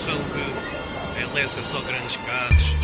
pensam que a LS é só grandes carros